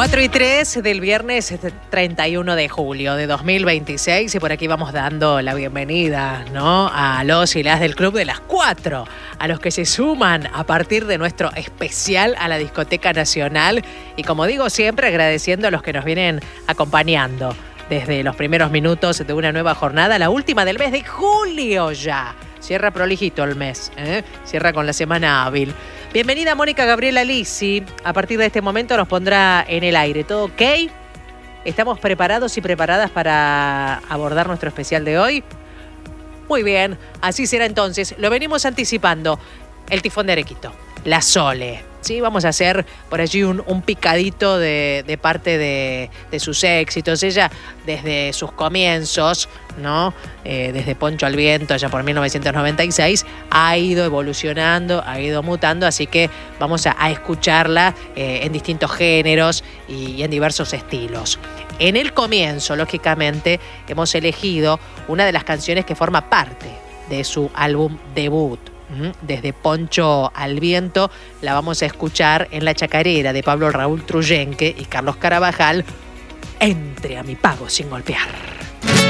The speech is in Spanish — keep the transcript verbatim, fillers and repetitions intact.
cuatro y tres del viernes treinta y uno de julio de dos mil veintiséis, y por aquí vamos dando la bienvenida, ¿no?, a los y las del Club de las Cuatro, a los que se suman a partir de nuestro especial a la Discoteca Nacional, y como digo siempre, agradeciendo a los que nos vienen acompañando desde los primeros minutos de una nueva jornada, la última del mes de julio ya. Cierra prolijito el mes, ¿eh? Cierra con la semana hábil. Bienvenida Mónica Gabriela Lisi. A partir de este momento nos pondrá en el aire. ¿Todo ok? ¿Estamos preparados y preparadas para abordar nuestro especial de hoy? Muy bien, así será entonces. Lo venimos anticipando. El tifón de Arequito, la Sole. Sí, vamos a hacer por allí un, un picadito de, de parte de, de sus éxitos. Ella, desde sus comienzos, ¿no? Eh, desde Poncho al Viento, allá por mil novecientos noventa y seis, ha ido evolucionando, ha ido mutando, así que vamos a, a escucharla eh, en distintos géneros y, y en diversos estilos. En el comienzo, lógicamente, hemos elegido una de las canciones que forma parte de su álbum debut. Desde Poncho al Viento, la vamos a escuchar en La Chacarera de Pablo Raúl Truyenque y Carlos Carabajal, Entre a mi pago sin golpear.